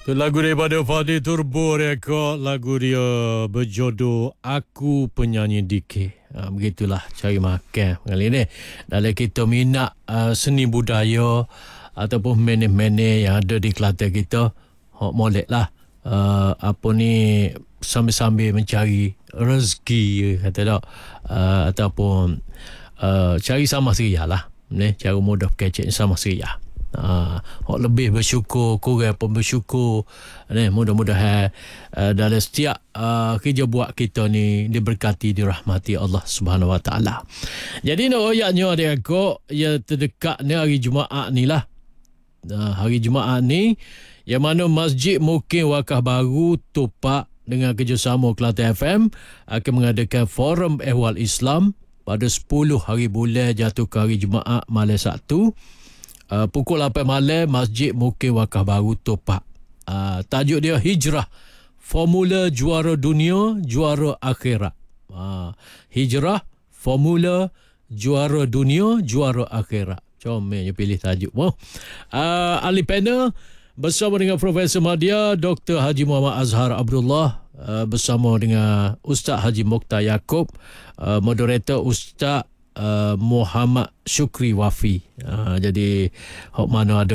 Itu lagu daripada Fadil Turbo Rekod. Lagu dia berjodoh Aku Penyanyi DK. Begitulah cari makan kali ni. Dalam kita minat seni budaya ataupun mene-mene yang ada di Kelantan kita, hok molek lah sambil-sambil mencari rezeki kata tak, ataupun cari sama seria lah ni, cara mudah kecek sama seria. Hok lebih bersyukur, kurang pun bersyukur ni. Mudah-mudahan dalam setiap kerja buat kita ni diberkati, dirahmati Allah Subhanahu Wa Taala. Jadi nak royaknya dia kok ya terdekat ni hari Jumaat ni lah. Hari Jumaat ni yang mana Masjid Mukim Wakaf Baru Tupak dengan kerjasama Kelantan FM akan mengadakan Forum Ehwal Islam pada 10 hari bulan jatuh ke hari Jumaat malam Sabtu. Pukul 8 malam, Masjid Mukim Wakaf Baru Tupak. Tajuk dia Hijrah, Formula Juara Dunia, Juara Akhirat. Hijrah, Formula Juara Dunia, Juara Akhirat. Comelnya pilih tajuk. Ahli panel bersama dengan Profesor Madya, Dr. Haji Muhammad Azhar Abdullah, bersama dengan Ustaz Haji Mokhtar Yaakob, moderator Ustaz Muhammad Syukri Wafi. Jadi hok mana ada